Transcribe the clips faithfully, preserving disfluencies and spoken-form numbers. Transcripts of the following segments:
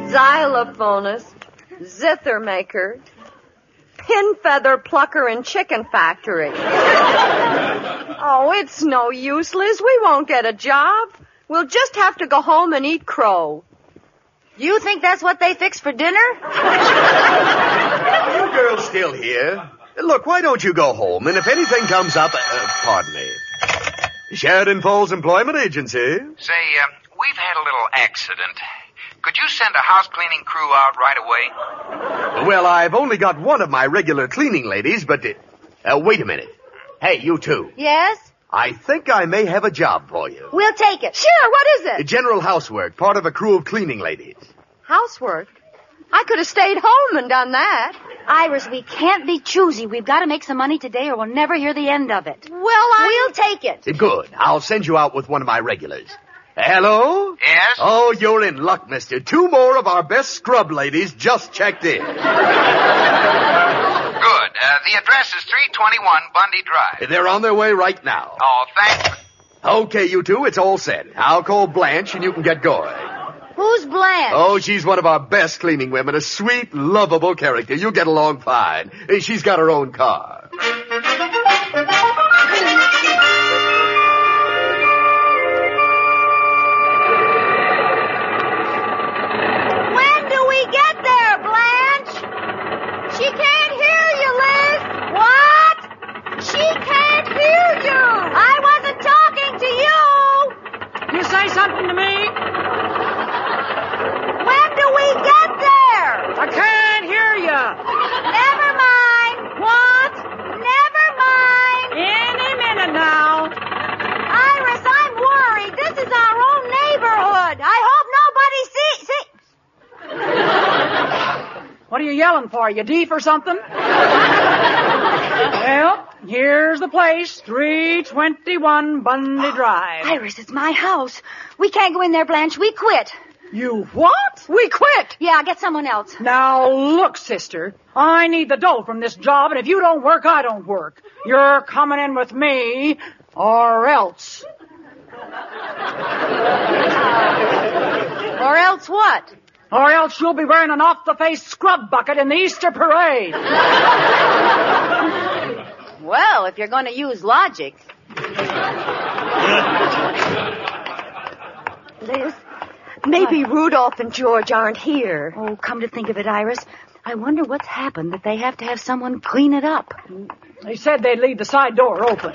xylophonist, zither maker, pin feather plucker and chicken factory. Oh, it's no use, Liz. We won't get a job. We'll just have to go home and eat crow. You think that's what they fix for dinner? Are you girls still here? Look, why don't you go home, and if anything comes up... Uh, pardon me. Sheridan Falls Employment Agency. Say, uh, we've had a little accident. Could you send a house cleaning crew out right away? Well, I've only got one of my regular cleaning ladies, but... Uh, uh, wait a minute. Hey, you two. Yes? I think I may have a job for you. We'll take it. Sure, what is it? General housework, part of a crew of cleaning ladies. Housework? I could have stayed home and done that. Iris, we can't be choosy. We've got to make some money today or we'll never hear the end of it. Well, I... We'll take it. Good. I'll send you out with one of my regulars. Hello? Yes? Oh, you're in luck, mister. Two more of our best scrub ladies just checked in. Good. Uh, the address is three twenty-one Bundy Drive. They're on their way right now. Oh, thanks. Okay, you two, it's all set. I'll call Blanche and you can get going. Who's Blanche? Oh, she's one of our best cleaning women, a sweet, lovable character. You'll get along fine. She's got her own car. When do we get there, Blanche? She can't hear you, Liz. What? She can't hear you. I wasn't talking to you. You say something to me? When do we get there? I can't hear you. Never mind. What? Never mind. Any minute now. Iris, I'm worried. This is our own neighborhood. I hope nobody sees... See... What are you yelling for? You deaf or something? Well, here's the place, three twenty-one Bundy Drive. Iris, it's my house. We can't go in there, Blanche. We quit. You what? We quit. Yeah, get someone else. Now, look, sister, I need the dough from this job, and if you don't work, I don't work. You're coming in with me, or else. Or else what? Or else you'll be wearing an off-the-face scrub bucket in the Easter parade. Well, if you're going to use logic. Liz, maybe what? Rudolph and George aren't here. Oh, come to think of it, Iris, I wonder what's happened that they have to have someone clean it up. They said they'd leave the side door open.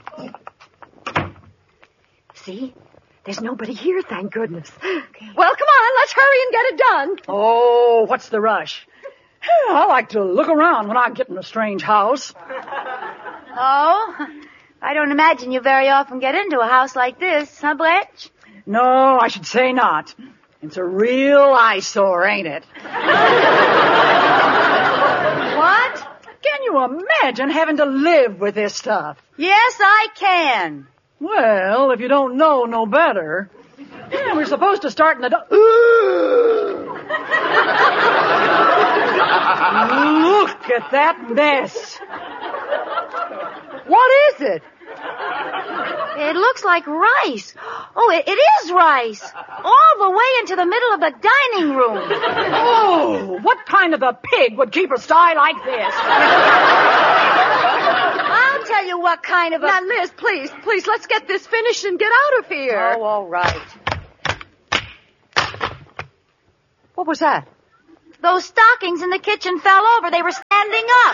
See? There's nobody here, thank goodness. Okay. Well, come on, let's hurry and get it done. Oh, what's the rush? I like to look around when I get in a strange house. Oh, I don't imagine you very often get into a house like this, huh, Blanche? No, I should say not. It's a real eyesore, ain't it? What? Can you imagine having to live with this stuff? Yes, I can. Well, if you don't know no better, yeah, we're supposed to start in the... Do- Look at that mess. What is it? It looks like rice. Oh, it, it is rice. All the way into the middle of the dining room. Oh, what kind of a pig would keep a sty like this? I'll tell you what kind of a... Now, Liz, please, please, let's get this finished and get out of here. Oh, all right. What was that? Those stockings in the kitchen fell over. They were standing up.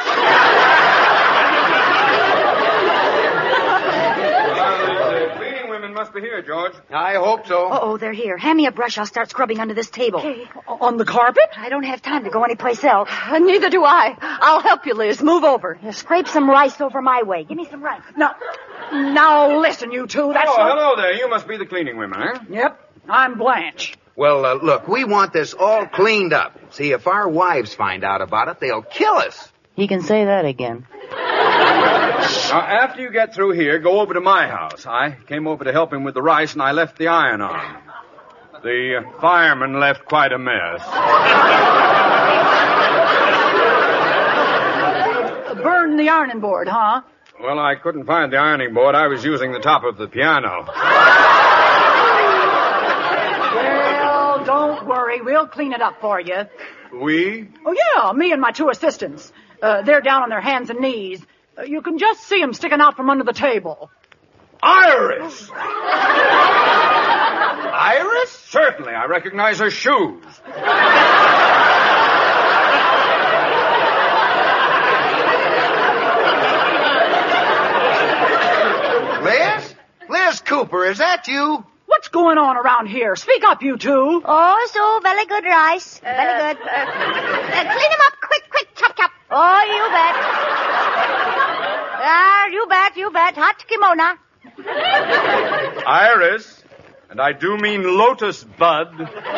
Must be here, George. I hope so. Uh-oh, they're here. Hand me a brush. I'll start scrubbing under this table. Okay. On the carpet? I don't have time to go anyplace else. Uh, neither do I. I'll help you, Liz. Move over. Here, scrape some rice over my way. Give me some rice. Now, now listen, you two. That's Oh, what... hello there. You must be the cleaning women, huh? Yep, I'm Blanche. Well, uh, look, we want this all cleaned up. See, if our wives find out about it, they'll kill us. He can say that again. Now, after you get through here, go over to my house. I came over to help him with the rice, and I left the iron on. The uh, fireman left quite a mess. Burn the ironing board, huh? Well, I couldn't find the ironing board. I was using the top of the piano. Well, don't worry. worry. We'll clean it up for you. We? Oh, yeah, me and my two assistants. Uh, they're down on their hands and knees. Uh, you can just see them sticking out from under the table. Iris! Iris? Certainly, I recognize her shoes. Liz? Liz Cooper, is that you? What's going on around here? Speak up, you two. Oh, so very good rice. Very good. Uh, uh, clean him up quick, quick, chop, chop. Oh, you bet. Ah, you bet, you bet. Hot kimono. Iris, and I do mean Lotus Bud.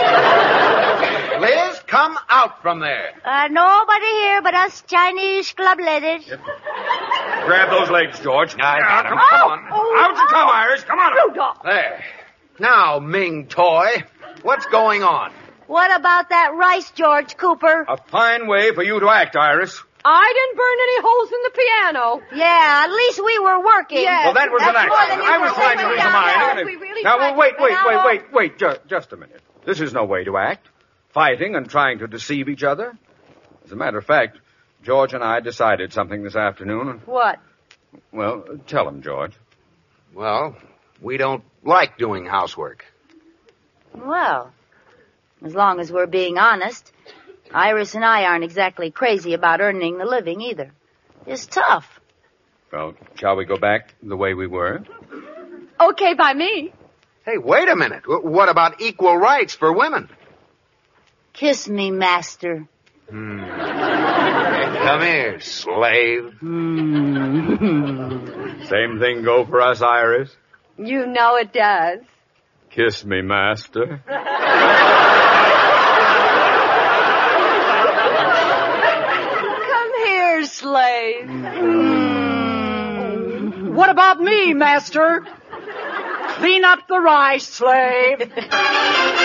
Liz, come out from there. Uh, nobody here but us Chinese club ladies. Yep. Grab those legs, George. I got 'em. Come Come on. on. Oh, Out you come, Iris. Come on. Rudolph. There. Now, Ming Toy, what's going on? What about that rice, George Cooper? A fine way for you to act, Iris. I didn't burn any holes in the piano. Yeah, at least we were working. Yes. Well, that was That's an more accident. than you I was were trying to doing reason down mine. there. Now, We really well, tried wait, to wait, get wait, out. wait, wait, ju- just a minute. This is no way to act. Fighting and trying to deceive each other. As a matter of fact, George and I decided something this afternoon. What? Well, tell him, George. Well, we don't like doing housework. Well, as long as we're being honest, Iris and I aren't exactly crazy about earning the living either. It's tough. Well, shall we go back the way we were? Okay by me. Hey, wait a minute. W- What about equal rights for women? Kiss me, master. Hmm. Hey, come here, slave. Same thing go for us, Iris. You know it does. Kiss me, master. Come here, slave. What about me, master? Clean up the rice, slave.